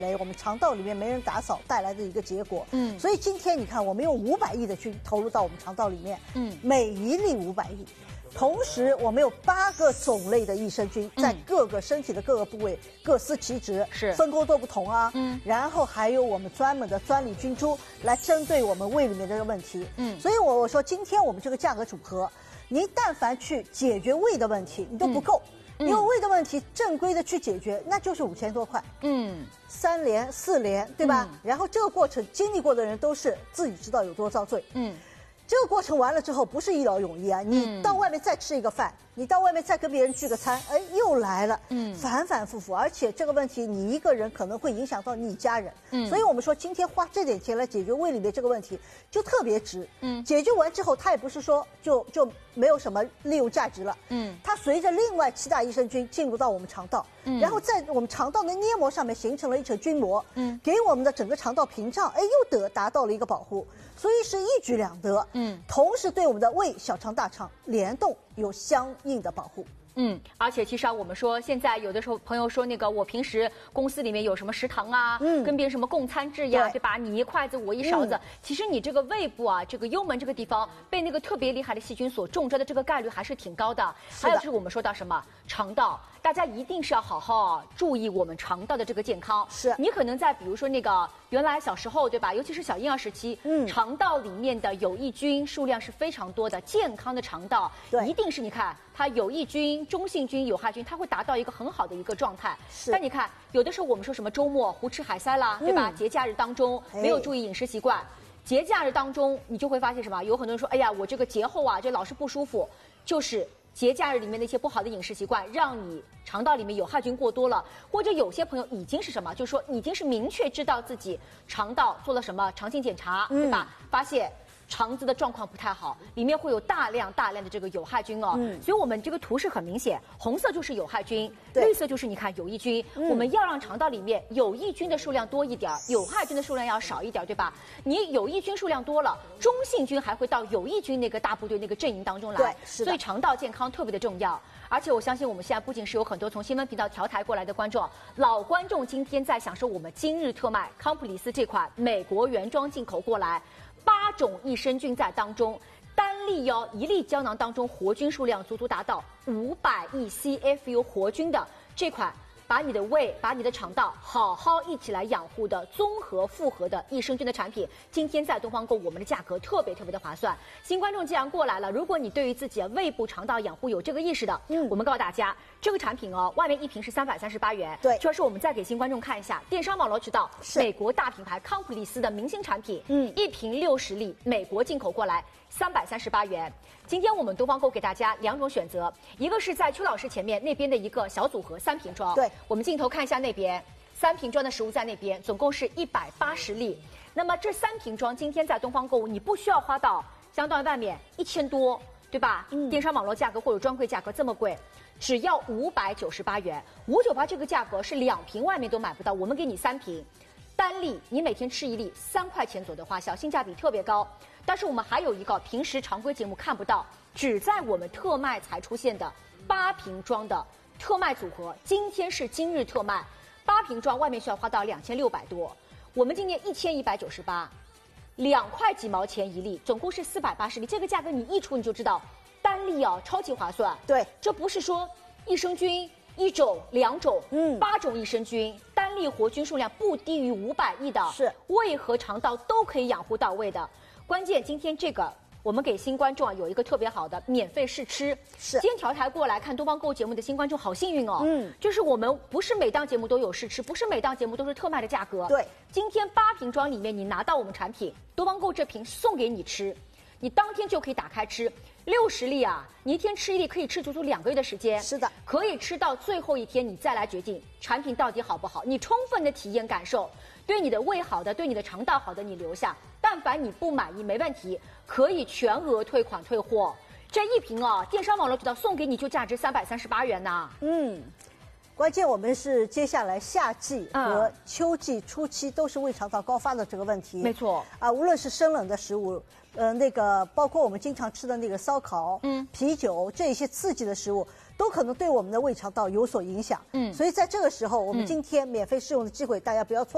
我们肠道里面没人打扫带来的一个结果。所以今天你看，我们用500亿的菌投入到我们肠道里面，每一粒500亿。同时，我们有8个种类的益生菌，在各个身体的各个部位各司其职， 是分工都不同啊。然后还有我们专门的专利菌株来针对我们胃里面的这个问题。所以我说今天我们这个价格组合，您但凡去解决胃的问题，你都不够。因为胃的问题正规的去解决，那就是5000多块。3联4联，对吧？然后这个过程经历过的人都是自己知道有多遭罪。这个过程完了之后，不是一劳永逸啊！你到外面再吃一个饭，你到外面再跟别人聚个餐，哎，又来了。反反复复，而且这个问题你一个人可能会影响到你家人。所以我们说今天花这点钱来解决胃里面这个问题，就特别值。解决完之后，它也不是说就没有什么利用价值了。它随着另外7大益生菌进入到我们肠道，然后在我们肠道的黏膜上面形成了一层菌膜，给我们的整个肠道屏障，哎，又达到了一个保护，所以是一举两得。同时对我们的胃、小肠、大肠联动有相应的保护。 而且其实我们说现在有的时候朋友说那个我平时公司里面有什么食堂啊，跟别人什么共餐制呀，对吧？你一筷子我一勺子，其实你这个胃部啊，这个幽门这个地方被那个特别厉害的细菌所种植的这个概率还是挺高的。还有就是我们说到什么肠道，大家一定是要好好注意我们肠道的这个健康。 是你可能在比如说那个原来小时候对吧，尤其是小婴儿时期，肠道里面的有益菌数量是非常多的。健康的肠道一定是你看它有益菌、中性菌、有害菌，它会达到一个很好的一个状态。但你看，有的时候我们说什么周末胡吃海塞啦，对吧？节假日当中没有注意饮食习惯，节假日当中你就会发现什么？有很多人说，哎呀，我这个节后啊，这老是不舒服，就是节假日里面的一些不好的饮食习惯，让你肠道里面有害菌过多了。或者有些朋友已经是什么，就是说已经是明确知道自己肠道做了什么肠镜检查，对吧？发现肠子的状况不太好，里面会有大量的这个有害菌哦。所以我们这个图是很明显，红色就是有害菌，绿色就是你看有益菌。我们要让肠道里面有益菌的数量多一点，有害菌的数量要少一点，对吧？你有益菌数量多了，中性菌还会到有益菌那个大部队那个阵营当中来。 对，是的。 所以肠道健康特别的重要。而且我相信我们现在不仅是有很多从新闻频道调台过来的观众，老观众今天在享受我们今日特卖康普里斯这款美国原装进口过来，8种益生菌在当中，单粒1粒胶囊当中活菌数量足足达到500亿 CFU 活菌的这款，把你的胃、把你的肠道好好一起来养护的综合复合的益生菌的产品，今天在东方购我们的价格特别的划算。新观众既然过来了，如果你对于自己的胃部肠道养护有这个意识的，我们告诉大家，这个产品哦，外面一瓶是338元， 对， 主要是我们再给新观众看一下，电商网络渠道美国大品牌康普里斯的明星产品，一瓶60粒，美国进口过来338元。今天我们东方购给大家2种选择，一个是在邱老师前面那边的一个小组合3瓶装， 对， 我们镜头看一下那边3瓶装的食物在那边，总共是180粒。那么这3瓶装今天在东方购物，你不需要花到相当于外面1000多，对吧？电商网络价格或者专柜价格这么贵，只要598元，598这个价格是2瓶外面都买不到，我们给你3瓶。单粒你每天吃1粒，3块钱左右的花销，性价比特别高。但是我们还有一个平时常规节目看不到，只在我们特卖才出现的8瓶装的特卖组合，今天是今日特卖，8瓶装外面需要花到2600多，我们今天1198，2块几毛钱1粒，总共是480粒，这个价格你一出你就知道，单粒超级划算。 对， 这不是说益生菌1种2种，8种益生菌，单粒活菌数量不低于500亿的， 是胃和肠道都可以养护到位的。关键今天这个我们给新观众有一个特别好的免费试吃， 是今天调台过来看东方购节目的新观众好幸运哦，就是我们不是每档节目都有试吃，不是每档节目都是特卖的价格， 对， 今天8瓶装里面你拿到我们产品，东方购这瓶送给你吃，你当天就可以打开吃，60粒啊，你一天吃1粒可以吃足足2个月的时间， 是的， 可以吃到最后一天，你再来决定产品到底好不好，你充分的体验感受，对你的胃好的，对你的肠道好的你留下，但凡你不满意没问题，可以全额退款退货。这一瓶哦，电商网络渠道送给你就价值338元呐。 关键我们是接下来夏季和秋季初期都是胃肠道高发的这个问题。 没错啊，无论是生冷的食物，那个包括我们经常吃的那个烧烤、啤酒这些刺激的食物，都可能对我们的胃肠道有所影响。所以在这个时候，我们今天免费试用的机会，大家不要错过。